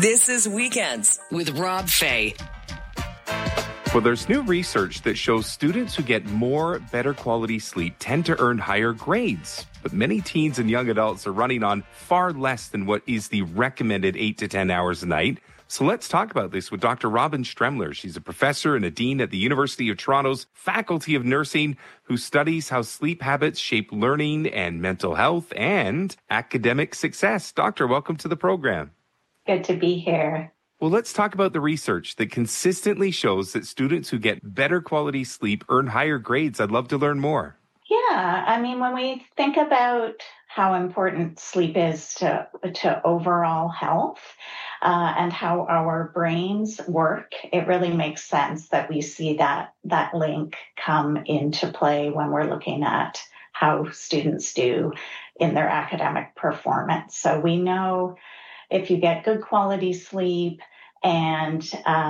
This is Weekends with Rob Fay. Well, there's new research that shows students who get more, better quality sleep tend to earn higher grades. But many teens and young adults are running on far less than what is the recommended 8 to 10 hours a night. So let's talk about this with Dr. Robin Stremler. She's a professor and a dean at the University of Toronto's Faculty of Nursing, who studies how sleep habits shape learning and mental health and academic success. Doctor, welcome to the program. Good to be here. Well, let's talk about the research that consistently shows that students who get better quality sleep earn higher grades. I'd love to learn more. Yeah, I mean, when we think about how important sleep is to overall health and how our brains work, it really makes sense that we see that link come into play when we're looking at how students do in their academic performance. So we know if you get good quality sleep and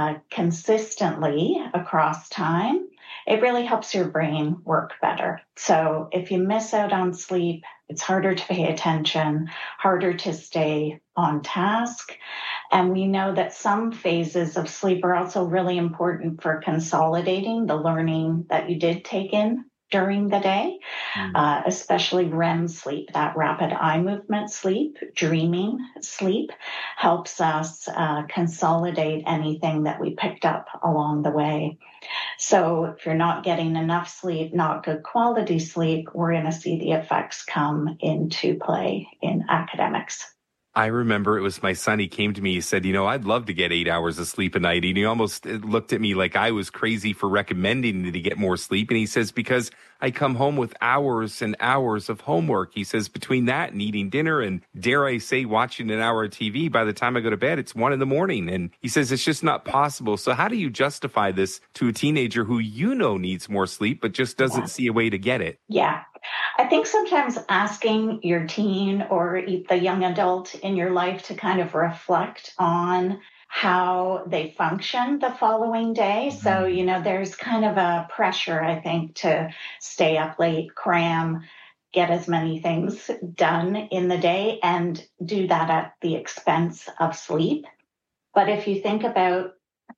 consistently across time, it really helps your brain work better. So if you miss out on sleep, it's harder to pay attention, harder to stay on task. And we know that some phases of sleep are also really important for consolidating the learning that you did take in during the day, especially REM sleep, that rapid eye movement sleep, dreaming sleep, helps us consolidate anything that we picked up along the way. So if you're not getting enough sleep, not good quality sleep, we're going to see the effects come into play in academics. I remember it was my son. He came to me, he said, I'd love to get 8 hours of sleep a night. And he almost looked at me like I was crazy for recommending that he get more sleep. And he says, because I come home with hours and hours of homework. He says, between that and eating dinner and, dare I say, watching an hour of TV, by the time I go to bed, it's 1 a.m. And he says, it's just not possible. So how do you justify this to a teenager who needs more sleep, but just doesn't see a way to get it? Yeah. I think sometimes asking your teen or the young adult in your life to kind of reflect on how they function the following day. So, there's kind of a pressure, I think, to stay up late, cram, get as many things done in the day and do that at the expense of sleep. But if you think about,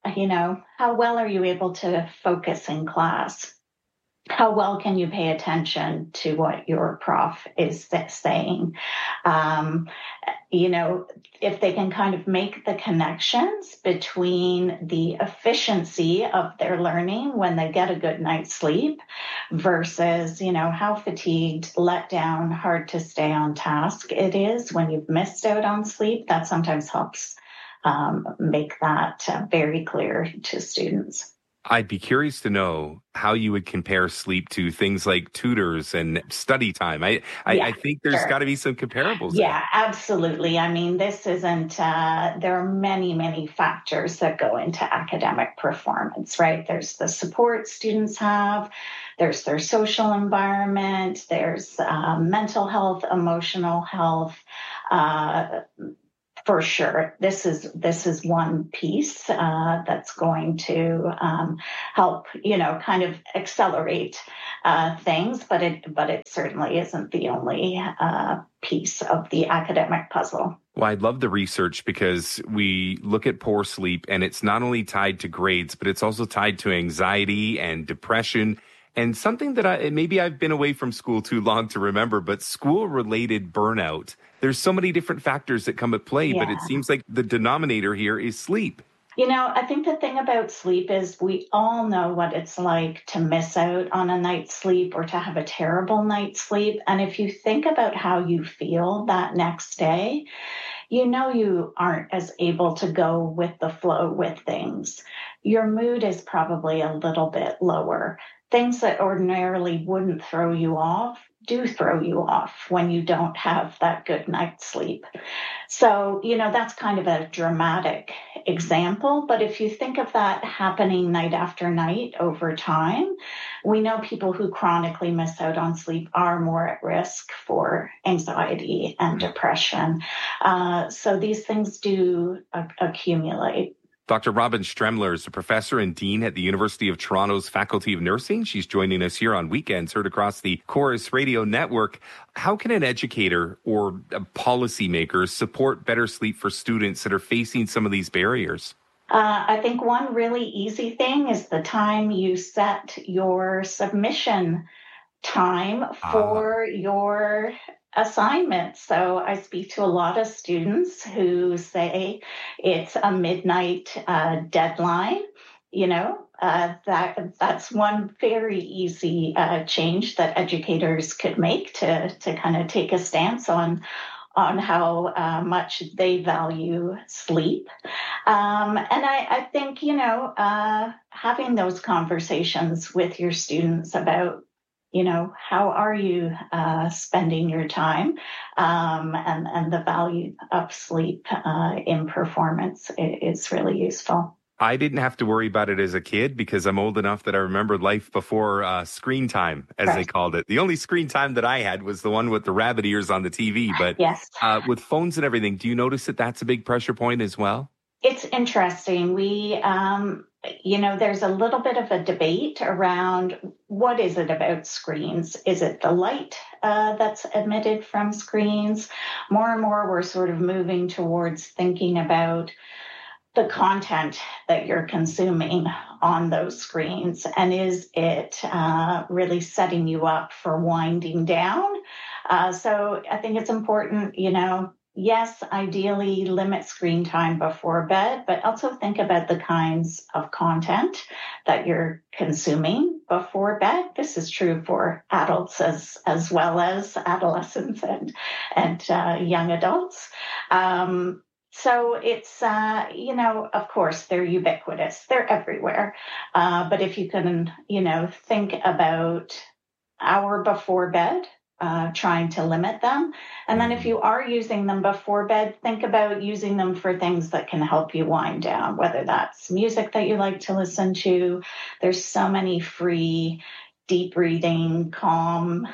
how well are you able to focus in class? How well can you pay attention to what your prof is saying? If they can kind of make the connections between the efficiency of their learning when they get a good night's sleep versus, how fatigued, let down, hard to stay on task it is when you've missed out on sleep, that sometimes helps make that very clear to students. I'd be curious to know how you would compare sleep to things like tutors and study time. I think there's got to be some comparables. Yeah, absolutely. I mean, this isn't, there are many, many factors that go into academic performance, right? There's the support students have, there's their social environment, there's mental health, emotional health, for sure. This is one piece that's going to help, kind of accelerate things, but it certainly isn't the only piece of the academic puzzle. Well, I love the research because we look at poor sleep and it's not only tied to grades, but it's also tied to anxiety and depression. And something that maybe I've been away from school too long to remember, but school-related burnout. There's so many different factors that come at play, but it seems like the denominator here is sleep. I think the thing about sleep is we all know what it's like to miss out on a night's sleep or to have a terrible night's sleep. And if you think about how you feel that next day, you aren't as able to go with the flow with things. Your mood is probably a little bit lower. Things that ordinarily wouldn't throw you off do throw you off when you don't have that good night's sleep. So, that's kind of a dramatic example. But if you think of that happening night after night over time, we know people who chronically miss out on sleep are more at risk for anxiety and depression. So these things do accumulate. Dr. Robin Stremler is a professor and dean at the University of Toronto's Faculty of Nursing. She's joining us here on Weekends, heard across the Chorus Radio Network. How can an educator or a policymaker support better sleep for students that are facing some of these barriers? I think one really easy thing is the time you set your submission time for your assignment. So I speak to a lot of students who say it's a midnight deadline. That's one very easy change that educators could make to kind of take a stance on how much they value sleep. And I think, having those conversations with your students about, how are you spending your time and the value of sleep in performance is really useful. I didn't have to worry about it as a kid because I'm old enough that I remember life before screen time, as they called it. The only screen time that I had was the one with the rabbit ears on the TV. But yes. With phones and everything, do you notice that that's a big pressure point as well? It's interesting. We, there's a little bit of a debate around what is it about screens? Is it the light that's emitted from screens? More and more, we're sort of moving towards thinking about the content that you're consuming on those screens. And is it really setting you up for winding down? So I think it's important, yes, ideally limit screen time before bed, but also think about the kinds of content that you're consuming before bed. This is true for adults as well as adolescents and young adults. So it's, of course, they're ubiquitous. They're everywhere. But if you can, think about hour before bed, trying to limit them. And then if you are using them before bed, think about using them for things that can help you wind down, whether that's music that you like to listen to. There's so many free deep breathing, calm,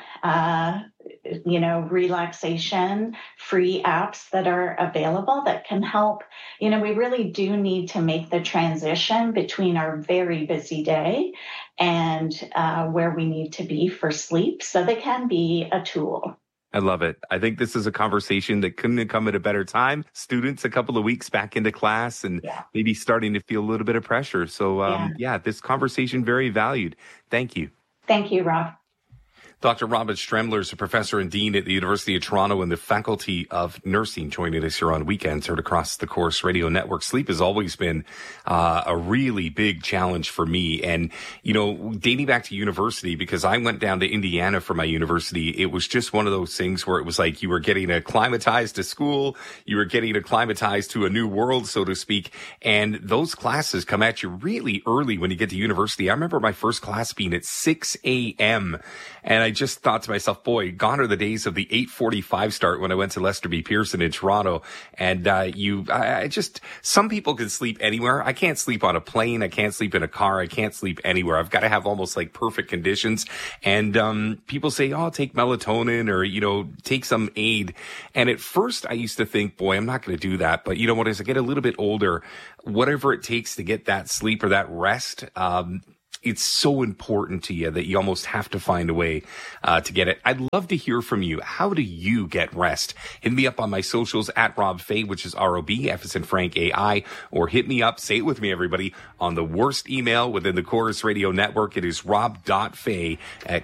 relaxation, free apps that are available that can help. We really do need to make the transition between our very busy day and where we need to be for sleep. So they can be a tool. I love it. I think this is a conversation that couldn't have come at a better time. Students a couple of weeks back into class and maybe starting to feel a little bit of pressure. So, this conversation very valued. Thank you. Thank you, Rob. Dr. Robin Stremler is a professor and dean at the University of Toronto in the Faculty of Nursing, joining us here on Weekends, heard across the Chorus Radio Network. Sleep has always been a really big challenge for me. And, dating back to university, because I went down to Indiana for my university, it was just one of those things where it was like you were getting acclimatized to school, you were getting acclimatized to a new world, so to speak. And those classes come at you really early when you get to university. I remember my first class being at 6 a.m. And I just thought to myself, boy, gone are the days of the 8:45 start when I went to Lester B. Pearson in Toronto. And some people can sleep anywhere. I can't sleep on a plane. I can't sleep in a car. I can't sleep anywhere. I've got to have almost like perfect conditions. And people say, take melatonin or, take some aid. And at first I used to think, boy, I'm not going to do that. But as I get a little bit older, whatever it takes to get that sleep or that rest, it's so important to you that you almost have to find a way to get it. I'd love to hear from you. How do you get rest? Hit me up on my socials at Rob Fay, which is ROB, F as in Frank, AI, or hit me up, say it with me, everybody, on the worst email within the Chorus Radio Network. It is rob.fay at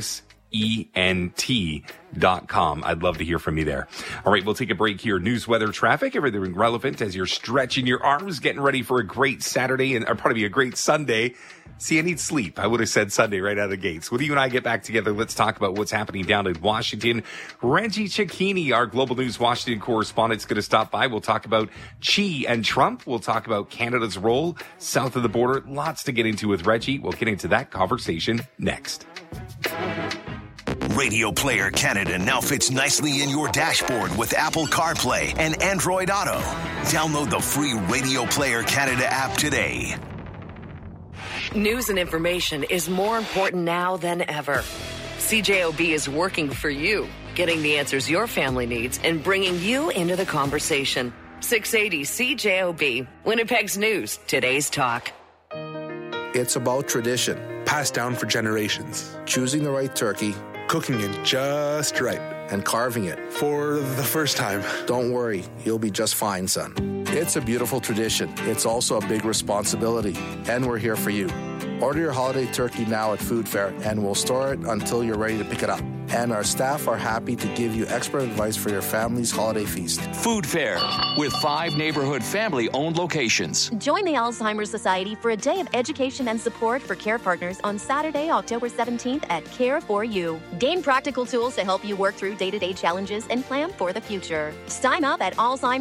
chorusent.com. I'd love to hear from you there. All right, we'll take a break here. News, weather, traffic, everything relevant as you're stretching your arms, getting ready for a great Saturday or probably a great Sunday. See, I need sleep. I would have said Sunday right out of the gates. When you and I get back together, let's talk about what's happening down in Washington. Reggie Cecchini, our Global News Washington correspondent, is going to stop by. We'll talk about Xi and Trump. We'll talk about Canada's role south of the border. Lots to get into with Reggie. We'll get into that conversation next. Radio Player Canada now fits nicely in your dashboard with Apple CarPlay and Android Auto. Download the free Radio Player Canada app today. News and information is more important now than ever. CJOB is working for you, getting the answers your family needs and bringing you into the conversation. 680 CJOB, Winnipeg's News, Today's Talk. It's about tradition, passed down for generations. choosing the right turkey, Cooking it just right. and carving it. For the first time. Don't worry, you'll be just fine, son. It's a beautiful tradition. It's also a big responsibility, and we're here for you. Order your holiday turkey now at Food Fair, and we'll store it until you're ready to pick it up. And our staff are happy to give you expert advice for your family's holiday feast. Food Fair, with 5 neighborhood family-owned locations. Join the Alzheimer's Society for a day of education and support for care partners on Saturday, October 17th at Care4You. Gain practical tools to help you work through day-to-day challenges and plan for the future. Sign up at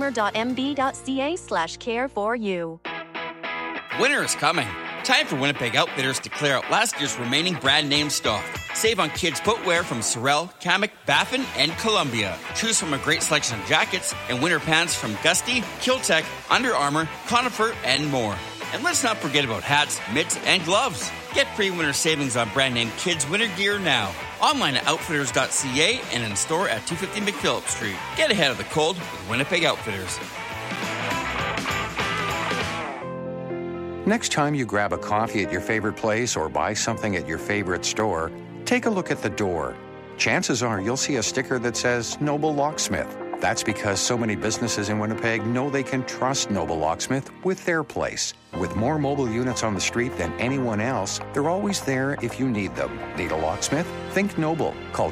alzheimer.mb.ca/care4you. Winter is coming. Time for Winnipeg Outfitters to clear out last year's remaining brand name stock. Save on kids' footwear from Sorel, Kamek, Baffin, and Columbia. Choose from a great selection of jackets and winter pants from Gusty, Kiltech, Under Armour, Conifer, and more. And let's not forget about hats, mitts, and gloves. Get pre-winter savings on brand name kids' winter gear now. Online at outfitters.ca and in store at 250 McPhillips Street. Get ahead of the cold with Winnipeg Outfitters. Next time you grab a coffee at your favorite place or buy something at your favorite store, take a look at the door. Chances are you'll see a sticker that says Noble Locksmith. That's because so many businesses in Winnipeg know they can trust Noble Locksmith with their place. With more mobile units on the street than anyone else, they're always there if you need them. Need a locksmith? Think Noble. Call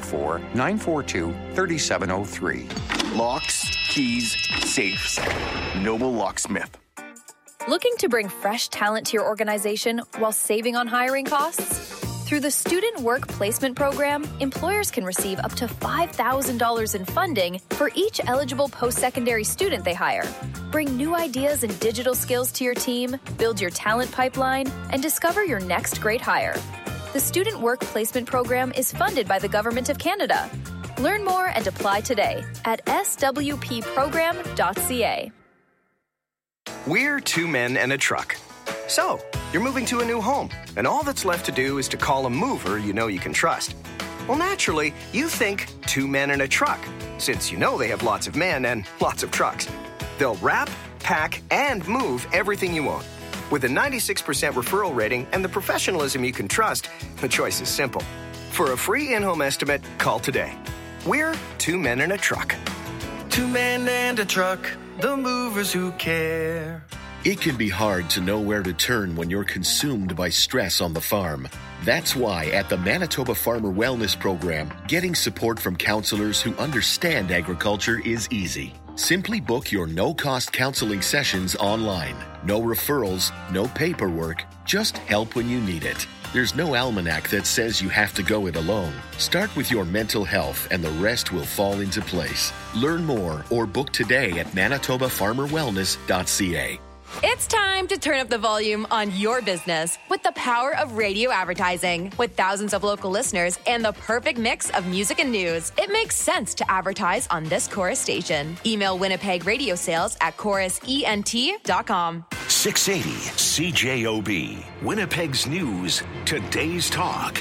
204-942-3703. Locks, keys, safes. Noble Locksmith. Looking to bring fresh talent to your organization while saving on hiring costs? Through the Student Work Placement Program, employers can receive up to $5,000 in funding for each eligible post-secondary student they hire. Bring new ideas and digital skills to your team, build your talent pipeline, and discover your next great hire. The Student Work Placement Program is funded by the Government of Canada. Learn more and apply today at swpprogram.ca. We're 2 men and a truck. So, you're moving to a new home, and all that's left to do is to call a mover you know you can trust. Well, naturally, you think 2 men and a truck, since you know they have lots of men and lots of trucks. They'll wrap, pack, and move everything you own. With a 96% referral rating and the professionalism you can trust, the choice is simple. For a free in-home estimate, call today. We're 2 men and a truck. 2 men and a truck, the movers who care. It can be hard to know where to turn when you're consumed by stress on the farm. That's why at the Manitoba Farmer Wellness Program, getting support from counselors who understand agriculture is easy. Simply book your no-cost counseling sessions online. No referrals, no paperwork, just help when you need it. There's no almanac that says you have to go it alone. Start with your mental health and the rest will fall into place. Learn more or book today at manitobafarmerwellness.ca. It's time to turn up the volume on your business with the power of radio advertising. With thousands of local listeners and the perfect mix of music and news, it makes sense to advertise on this Chorus station. Email Winnipeg Radio Sales at chorusent.com. 680 CJOB, Winnipeg's News, Today's Talk.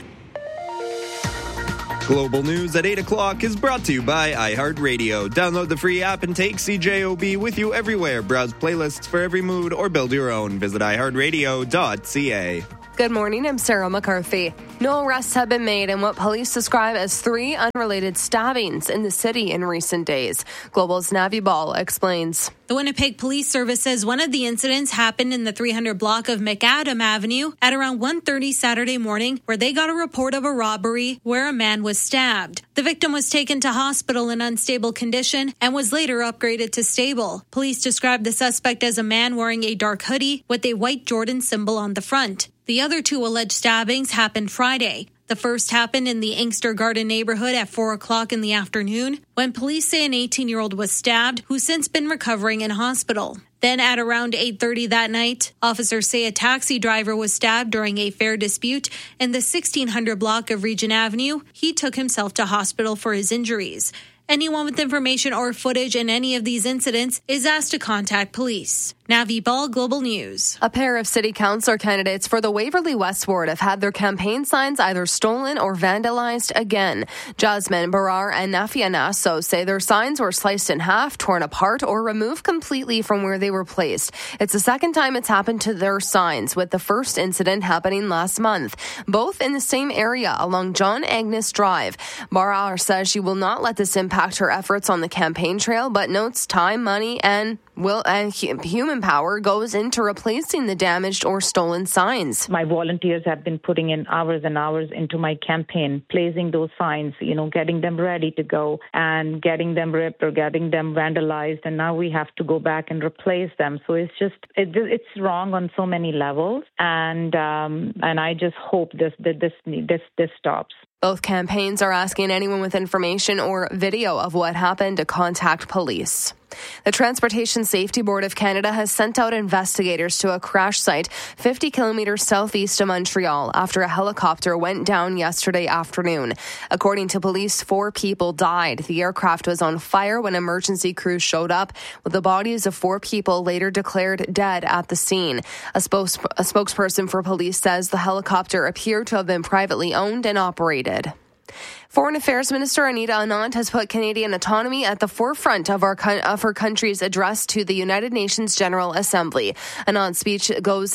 Global News at 8 o'clock is brought to you by iHeartRadio. Download the free app and take CJOB with you everywhere. Browse playlists for every mood or build your own. Visit iHeartRadio.ca. Good morning, I'm Sarah McCarthy. No arrests have been made in what police describe as 3 unrelated stabbings in the city in recent days. Global's Navi Ball explains. The Winnipeg Police Service says one of the incidents happened in the 300 block of McAdam Avenue at around 1:30 Saturday morning, where they got a report of a robbery where a man was stabbed. The victim was taken to hospital in unstable condition and was later upgraded to stable. Police described the suspect as a man wearing a dark hoodie with a white Jordan symbol on the front. The other 2 alleged stabbings happened Friday. The first happened in the Inkster Garden neighborhood at 4 o'clock in the afternoon, when police say an 18-year-old was stabbed, who's since been recovering in hospital. Then at around 8:30 that night, officers say a taxi driver was stabbed during a fare dispute in the 1600 block of Regent Avenue. He took himself to hospital for his injuries. Anyone with information or footage in any of these incidents is asked to contact police. Navi Ball, Global News. A pair of city councillor candidates for the Waverly West ward have had their campaign signs either stolen or vandalized again. Jasmine Barar and Nafia Nasso say their signs were sliced in half, torn apart, or removed completely from where they were placed. It's the second time it's happened to their signs, with the first incident happening last month, both in the same area along John Agnes Drive. Barar says she will not let this impact her efforts on the campaign trail, but notes time, money, and human power goes into replacing the damaged or stolen signs. My volunteers have been putting in hours and hours into my campaign, placing those signs, getting them ready to go and getting them ripped or getting them vandalized. And now we have to go back and replace them. So it's just, it's wrong on so many levels. And I just hope this stops. Both campaigns are asking anyone with information or video of what happened to contact police. The Transportation Safety Board of Canada has sent out investigators to a crash site 50 kilometers southeast of Montreal after a helicopter went down yesterday afternoon. According to police, 4 people died. The aircraft was on fire when emergency crews showed up, with the bodies of 4 people later declared dead at the scene. A spokesperson for police says the helicopter appeared to have been privately owned and operated. Foreign Affairs Minister Anita Anand has put Canadian autonomy at the forefront of her country's address to the United Nations General Assembly. Anand's speech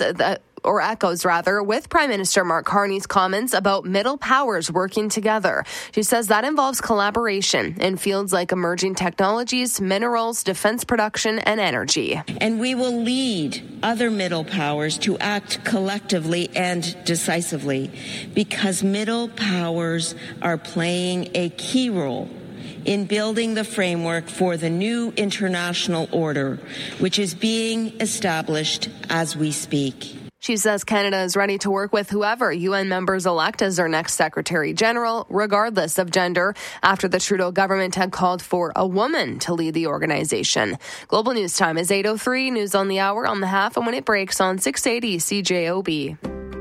echoes with Prime Minister Mark Carney's comments about middle powers working together. She says that involves collaboration in fields like emerging technologies, minerals, defense production, and energy. And we will lead other middle powers to act collectively and decisively, because middle powers are playing a key role in building the framework for the new international order, which is being established as we speak. She says Canada is ready to work with whoever UN members elect as their next Secretary General, regardless of gender, after the Trudeau government had called for a woman to lead the organization. Global News Time is 8:03. News on the hour on the half and when it breaks on 680 CJOB.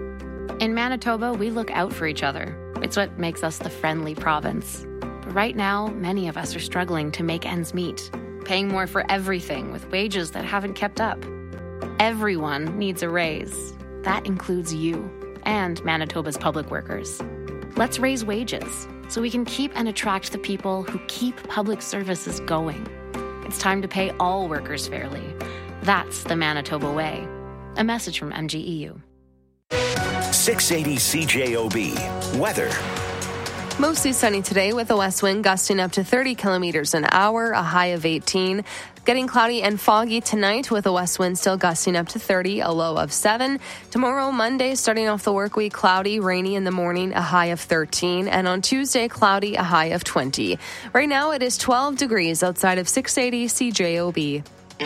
In Manitoba, we look out for each other. It's what makes us the friendly province. But right now, many of us are struggling to make ends meet, paying more for everything with wages that haven't kept up. Everyone needs a raise. That includes you and Manitoba's public workers. Let's raise wages so we can keep and attract the people who keep public services going. It's time to pay all workers fairly. That's the Manitoba way. A message from MGEU. 680 CJOB. Weather. Mostly sunny today with a west wind gusting up to 30 kilometers an hour, a high of 18. Getting cloudy and foggy tonight with a west wind still gusting up to 30, a low of 7. Tomorrow, Monday, starting off the work week, cloudy, rainy in the morning, a high of 13. And on Tuesday, cloudy, a high of 20. Right now, it is 12 degrees outside of 680 CJOB.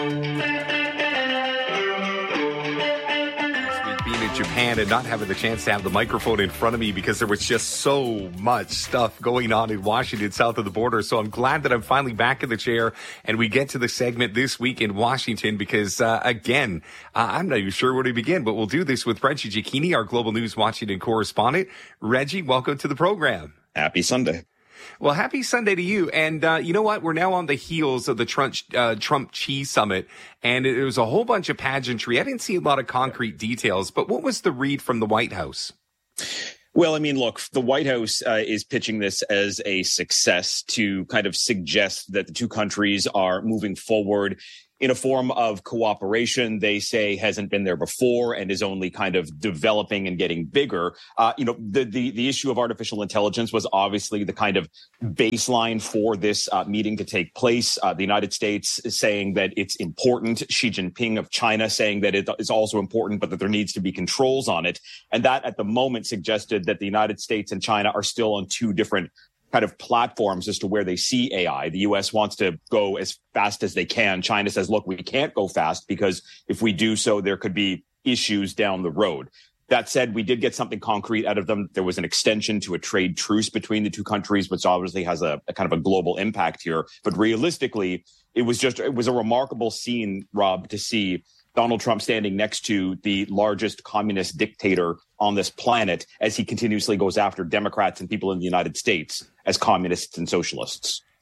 Japan and not having the chance to have the microphone in front of me because there was just so much stuff going on in Washington south of the border. So I'm glad that I'm finally back in the chair and we get to the segment this week in Washington because, again, I'm not even sure where to begin, but we'll do this with Reggie Cecchini, our Global News Washington correspondent. Reggie, welcome to the program. Happy Sunday. Well, happy Sunday to you. And you know what? We're now on the heels of the Trump Cheese Summit, and it was a whole bunch of pageantry. I didn't see a lot of concrete details, but what was the read from the White House? Well, I mean, look, the White House is pitching this as a success to kind of suggest that the two countries are moving forward in a form of cooperation they say hasn't been there before and is only kind of developing and getting bigger. The issue of artificial intelligence was obviously the kind of baseline for this meeting to take place. The United States is saying that it's important. Xi Jinping of China saying that it is also important, but that there needs to be controls on it. And that at the moment suggested that the United States and China are still on two different kind of platforms as to where they see AI. The U.S. wants to go as fast as they can. China says, look, we can't go fast because if we do so, there could be issues down the road. That said, we did get something concrete out of them. There was an extension to a trade truce between the two countries, which obviously has a kind of a global impact here. But realistically, it was a remarkable scene, Rob, to see Donald Trump standing next to the largest communist dictator on this planet as he continuously goes after Democrats and people in the United States as communists and socialists.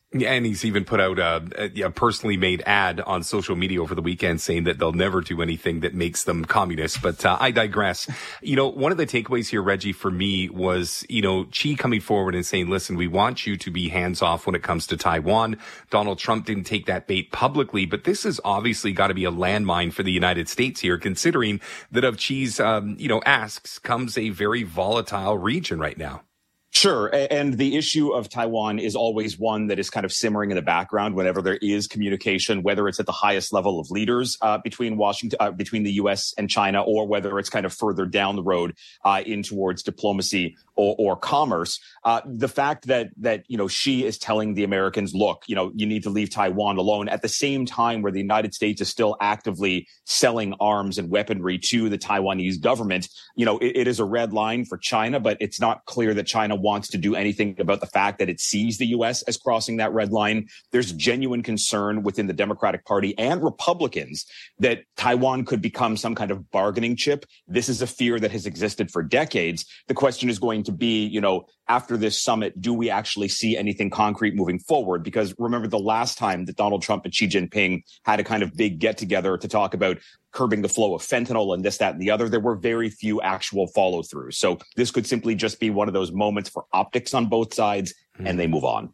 Yeah, and he's even put out a personally made ad on social media over the weekend saying that they'll never do anything that makes them communists. But I digress. One of the takeaways here, Reggie, for me was, Xi coming forward and saying, listen, we want you to be hands off when it comes to Taiwan. Donald Trump didn't take that bait publicly, but this has obviously got to be a landmine for the United States here, considering that of Xi's, asks comes a very volatile region right now. Sure. And the issue of Taiwan is always one that is kind of simmering in the background whenever there is communication, whether it's at the highest level of leaders between the U.S. and China, or whether it's kind of further down the road in towards diplomacy or commerce. The fact that Xi is telling the Americans, look, you need to leave Taiwan alone at the same time where the United States is still actively selling arms and weaponry to the Taiwanese government. It is a red line for China, but it's not clear that China wants to do anything about the fact that it sees the U.S. as crossing that red line. There's genuine concern within the Democratic Party and Republicans that Taiwan could become some kind of bargaining chip. This is a fear that has existed for decades. The question is going to be, after this summit, do we actually see anything concrete moving forward? Because remember the last time that Donald Trump and Xi Jinping had a kind of big get together to talk about curbing the flow of fentanyl and this, that, and the other, there were very few actual follow through. So this could simply just be one of those moments for optics on both sides, and they move on.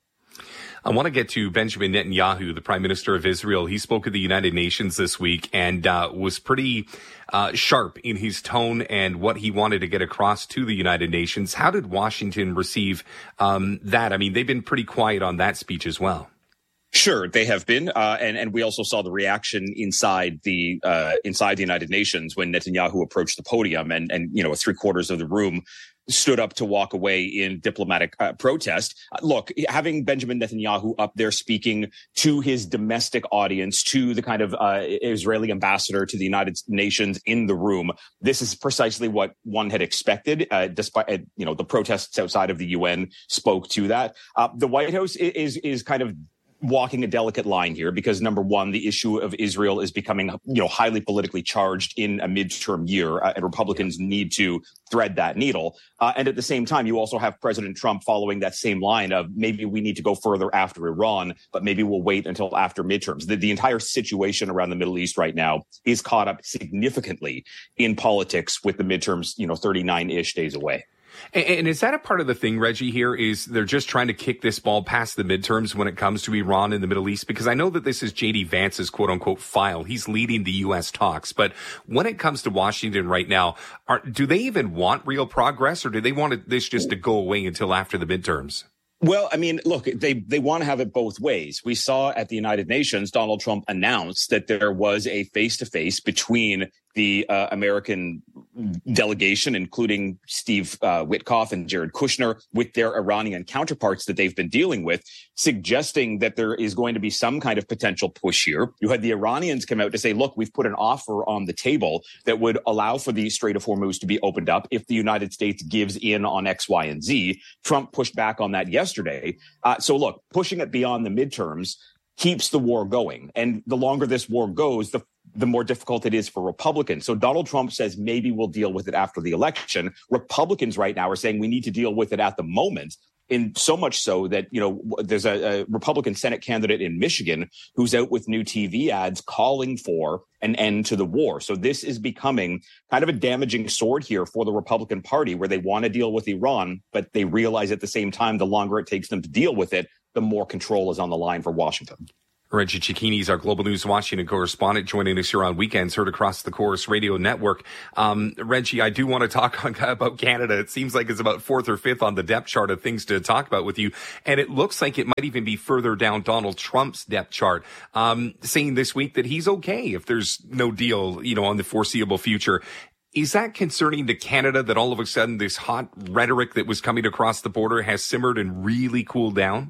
I want to get to Benjamin Netanyahu, the Prime Minister of Israel. He spoke at the United Nations this week and was pretty sharp in his tone and what he wanted to get across to the United Nations. How did Washington receive that? I mean, they've been pretty quiet on that speech as well. Sure, they have been, and we also saw the reaction inside the United Nations when Netanyahu approached the podium, and 3/4 of the room stood up to walk away in diplomatic protest. Look, having Benjamin Netanyahu up there speaking to his domestic audience, to the kind of Israeli ambassador to the United Nations in the room, this is precisely what one had expected. Despite the protests outside of the UN spoke to that. The White House is kind of walking a delicate line here because, number one, the issue of Israel is becoming, highly politically charged in a midterm year, and Republicans need to thread that needle. And at the same time, you also have President Trump following that same line of maybe we need to go further after Iran, but maybe we'll wait until after midterms. The entire situation around the Middle East right now is caught up significantly in politics with the midterms, 39-ish days away. And is that a part of the thing, Reggie, here is they're just trying to kick this ball past the midterms when it comes to Iran and the Middle East? Because I know that this is J.D. Vance's quote unquote file. He's leading the U.S. talks. But when it comes to Washington right now, do they even want real progress, or do they want this just to go away until after the midterms? Well, I mean, look, they want to have it both ways. We saw at the United Nations, Donald Trump announced that there was a face-to-face between the American delegation, including Steve Witkoff and Jared Kushner, with their Iranian counterparts that they've been dealing with, suggesting that there is going to be some kind of potential push here. You had the Iranians come out to say, look, we've put an offer on the table that would allow for the Strait of Hormuz to be opened up if the United States gives in on X, Y, and Z. Trump pushed back on that yesterday. So look, pushing it beyond the midterms keeps the war going. And the longer this war goes, the more difficult it is for Republicans. So Donald Trump says maybe we'll deal with it after the election. Republicans right now are saying we need to deal with it at the moment. In so much so that, there's a Republican Senate candidate in Michigan who's out with new TV ads calling for an end to the war. So this is becoming kind of a damaging sword here for the Republican Party, where they want to deal with Iran, but they realize at the same time, the longer it takes them to deal with it, the more control is on the line for Washington. Reggie Cecchini is our Global News Washington correspondent, joining us here on Weekends, heard across the Chorus Radio Network. Reggie, I do want to talk about Canada. It seems like it's about 4th or 5th on the depth chart of things to talk about with you. And it looks like it might even be further down Donald Trump's depth chart, saying this week that he's okay if there's no deal, on the foreseeable future. Is that concerning to Canada, that all of a sudden this hot rhetoric that was coming across the border has simmered and really cooled down?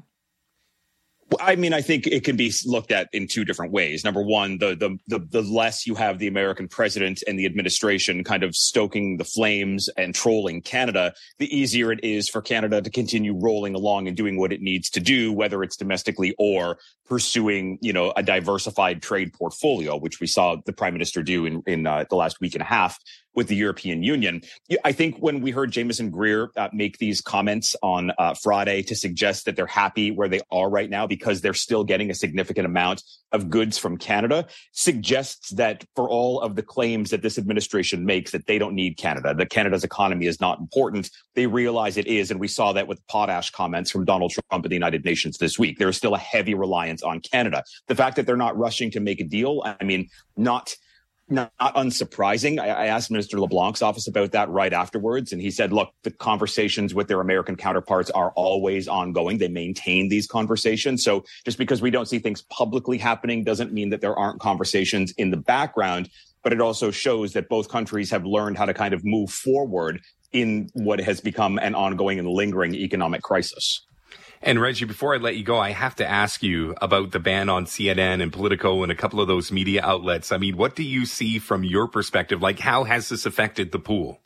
Well, I mean, I think it can be looked at in two different ways. Number one, the less you have the American president and the administration kind of stoking the flames and trolling Canada, the easier it is for Canada to continue rolling along and doing what it needs to do, whether it's domestically or pursuing, a diversified trade portfolio, which we saw the prime minister do in the last week and a half with the European Union. I think when we heard Jameson Greer make these comments on Friday to suggest that they're happy where they are right now because they're still getting a significant amount of goods from Canada, suggests that for all of the claims that this administration makes that they don't need Canada, that Canada's economy is not important, they realize it is. And we saw that with potash comments from Donald Trump at the United Nations this week. There is still a heavy reliance on Canada. The fact that they're not rushing to make a deal, I mean, not unsurprising. I asked Minister LeBlanc's office about that right afterwards, and he said, look, the conversations with their American counterparts are always ongoing. They maintain these conversations. So just because we don't see things publicly happening doesn't mean that there aren't conversations in the background, but it also shows that both countries have learned how to kind of move forward in what has become an ongoing and lingering economic crisis. And Reggie, before I let you go, I have to ask you about the ban on CNN and Politico and a couple of those media outlets. I mean, what do you see from your perspective? Like, how has this affected the pool?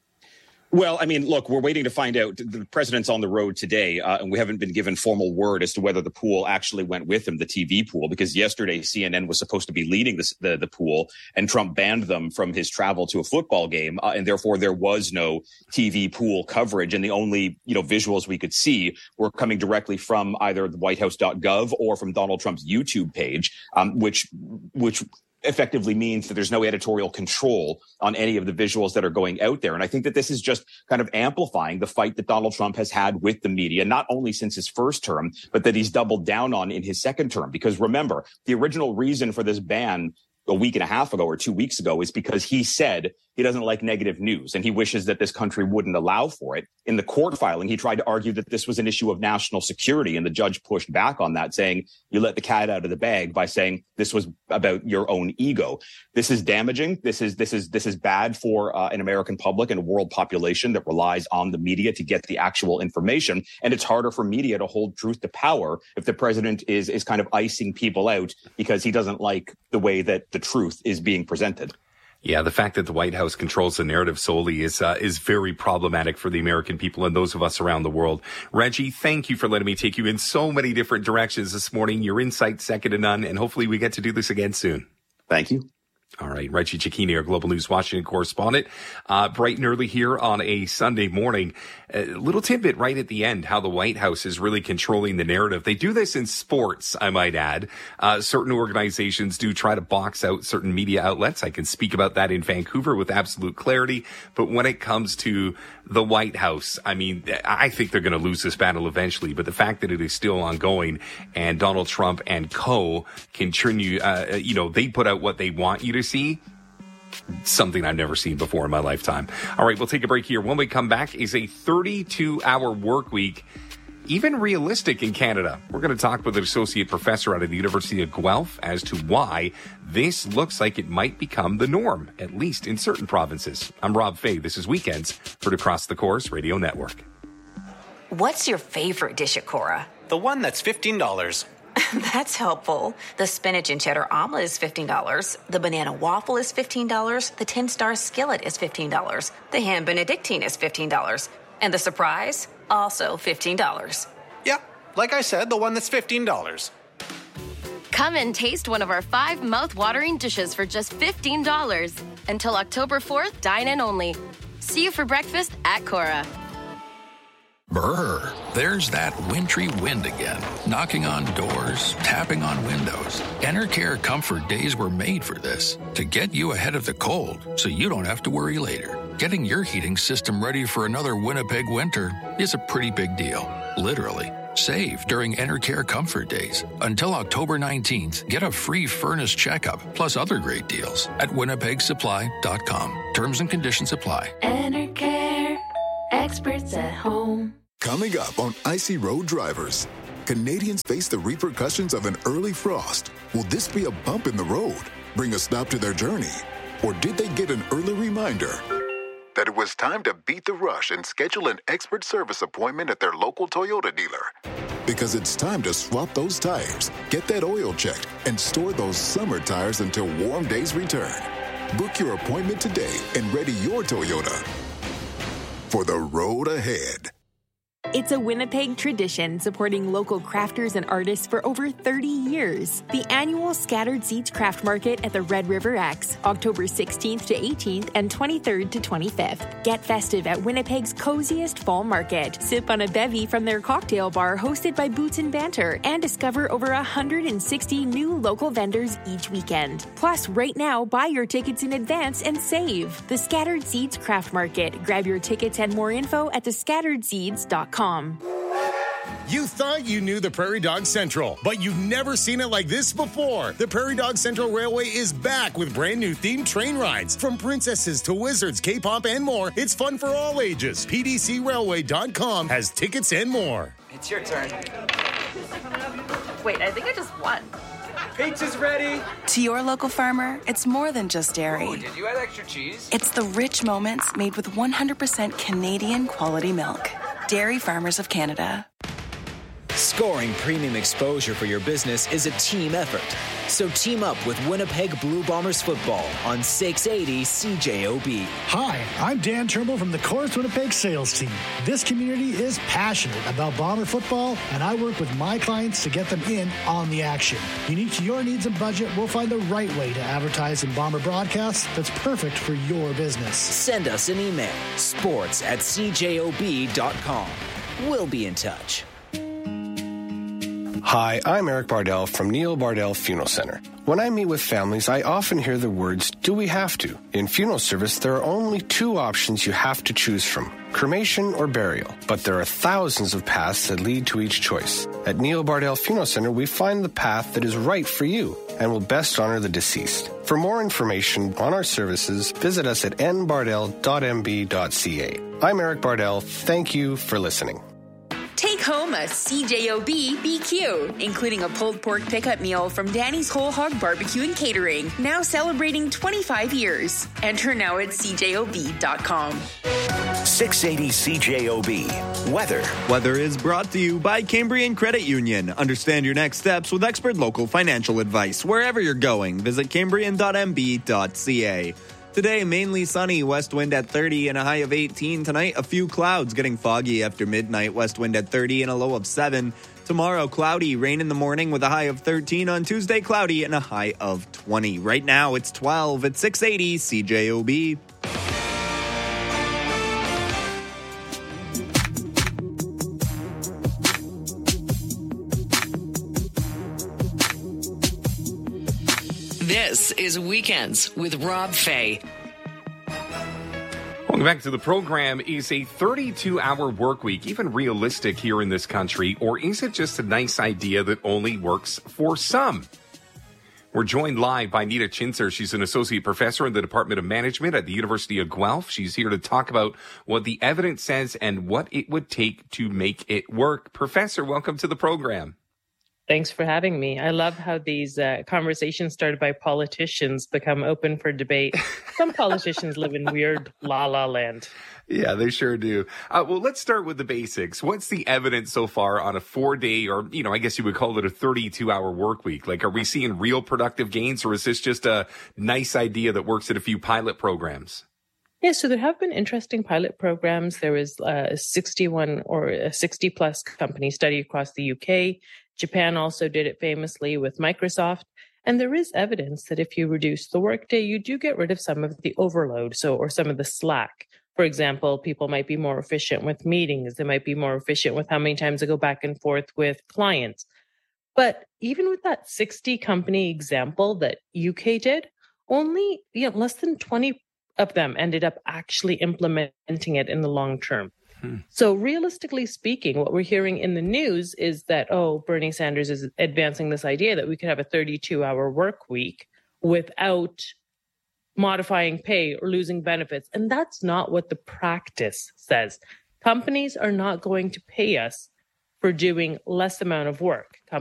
Well, I mean, look, we're waiting to find out. The president's on the road today, and we haven't been given formal word as to whether the pool actually went with him, the TV pool, because yesterday CNN was supposed to be leading the pool, and Trump banned them from his travel to a football game, and therefore there was no TV pool coverage, and the only visuals we could see were coming directly from either the WhiteHouse.gov or from Donald Trump's YouTube page, which effectively means that there's no editorial control on any of the visuals that are going out there. And I think that this is just kind of amplifying the fight that Donald Trump has had with the media, not only since his first term, but that he's doubled down on in his second term. Because remember, the original reason for this ban a week and a half ago or 2 weeks ago is because he said he doesn't like negative news and he wishes that this country wouldn't allow for it. In the court filing, he tried to argue that this was an issue of national security, and the judge pushed back on that, saying you let the cat out of the bag by saying this was about your own ego. This is damaging. This is bad for an American public and a world population that relies on the media to get the actual information. And it's harder for media to hold truth to power if the president is kind of icing people out because he doesn't like the way that the truth is being presented. Yeah, the fact that the White House controls the narrative solely is very problematic for the American people and those of us around the world. Reggie, thank you for letting me take you in so many different directions this morning. Your insight second to none, and hopefully we get to do this again soon. Thank you. All right, Reggie Cecchini, our Global News Washington correspondent, bright and early here on a Sunday morning. A little tidbit right at the end, how the White House is really controlling the narrative. They do this in sports, I might add. Certain organizations do try to box out certain media outlets. I can speak about that in Vancouver with absolute clarity. But when it comes to the White House, I mean, I think they're going to lose this battle eventually. But the fact that it is still ongoing and Donald Trump and co. continue, they put out what they want you to see, something I've never seen before in my lifetime. All right, we'll take a break here. When we come back, is a 32-hour work week even realistic in Canada? We're going to talk with an associate professor out of the University of Guelph as to why this looks like it might become the norm, at least in certain provinces. I'm Rob Fay. This is Weekends for Across the Course Radio Network. What's your favorite dish at Cora? The one that's $15. That's helpful. The spinach and cheddar omelet is $15. The banana waffle is $15. The 10-star skillet is $15. The ham benedictine is $15. And the surprise, also $15. Yeah, like I said, the one that's $15. Come and taste one of our 5 mouth-watering dishes for just $15. Until October 4th, dine in only. See you for breakfast at Cora. Brr, there's that wintry wind again, knocking on doors, tapping on windows. Enercare Comfort Days were made for this, to get you ahead of the cold so you don't have to worry later. Getting your heating system ready for another Winnipeg winter is a pretty big deal, literally. Save during Enercare Comfort Days. Until October 19th, get a free furnace checkup plus other great deals at winnipegsupply.com. Terms and conditions apply. Enercare, experts at home. Coming up on Icy Road Drivers, Canadians face the repercussions of an early frost. Will this be a bump in the road, bring a stop to their journey? Or did they get an early reminder that it was time to beat the rush and schedule an expert service appointment at their local Toyota dealer? Because it's time to swap those tires, get that oil checked, and store those summer tires until warm days return. Book your appointment today and ready your Toyota for the road ahead. It's a Winnipeg tradition supporting local crafters and artists for over 30 years. The annual Scattered Seeds Craft Market at the Red River X, October 16th to 18th and 23rd to 25th. Get festive at Winnipeg's coziest fall market. Sip on a bevy from their cocktail bar hosted by Boots and Banter and discover over 160 new local vendors each weekend. Plus, right now, buy your tickets in advance and save. The Scattered Seeds Craft Market. Grab your tickets and more info at thescatteredseeds.com. You thought you knew the Prairie Dog Central, but you've never seen it like this before. The Prairie Dog Central Railway is back with brand new themed train rides. From princesses to wizards, K-pop, and more, it's fun for all ages. PDCRailway.com has tickets and more. It's your turn. Wait, I think I just won. Pizza's ready. To your local farmer, it's more than just dairy. Oh, did you add extra cheese? It's the rich moments made with 100% Canadian quality milk. Dairy Farmers of Canada. Scoring premium exposure for your business is a team effort. So team up with Winnipeg Blue Bombers football on 680 CJOB. Hi, I'm Dan Turnbull from the Chorus Winnipeg sales team. This community is passionate about Bomber football, and I work with my clients to get them in on the action. Unique to your needs and budget, we'll find the right way to advertise in Bomber broadcasts that's perfect for your business. Send us an email, sports@cjob.com. We'll be in touch. Hi, I'm Eric Bardell from Neil Bardell Funeral Center. When I meet with families, I often hear the words, do we have to? In funeral service, there are only two options you have to choose from, cremation or burial. But there are thousands of paths that lead to each choice. At Neil Bardell Funeral Center, we find the path that is right for you and will best honor the deceased. For more information on our services, visit us at nbardell.mb.ca. I'm Eric Bardell. Thank you for listening. Take home a CJOB BQ, including a pulled pork pickup meal from Danny's Whole Hog Barbecue and Catering, now celebrating 25 years. Enter now at CJOB.com. 680 CJOB. Weather. Weather is brought to you by Cambrian Credit Union. Understand your next steps with expert local financial advice. Wherever you're going, visit cambrian.mb.ca. Today, mainly sunny, west wind at 30 and a high of 18. Tonight, a few clouds getting foggy after midnight, west wind at 30 and a low of 7. Tomorrow, cloudy, rain in the morning with a high of 13. On Tuesday, cloudy and a high of 20. Right now, it's 12 at 680 CJOB. This is Weekends with Rob Fay. Welcome back to the program. Is a 32-hour work week even realistic here in this country, or is it just a nice idea that only works for some? We're joined live by Nita Chinser. She's an associate professor in the Department of Management at the University of Guelph. She's here to talk about what the evidence says and what it would take to make it work. Professor, welcome to the program. Thanks for having me. I love how these conversations started by politicians become open for debate. Some politicians live in weird la-la land. Yeah, they sure do. Well, let's start with the basics. What's the evidence so far on a 4-day, or, I guess you would call it a 32-hour work week? Like, are we seeing real productive gains, or is this just a nice idea that works at a few pilot programs? Yeah, so there have been interesting pilot programs. There was a 61 or a 60-plus company study across the UK. Japan also did it famously with Microsoft. And there is evidence that if you reduce the workday, you do get rid of some of the overload, or some of the slack. For example, people might be more efficient with meetings. They might be more efficient with how many times they go back and forth with clients. But even with that 60 company example that UK did, only less than 20 of them ended up actually implementing it in the long term. So realistically speaking, what we're hearing in the news is that, Bernie Sanders is advancing this idea that we could have a 32-hour work week without modifying pay or losing benefits. And that's not what the practice says. Companies are not going to pay us for doing less amount of work.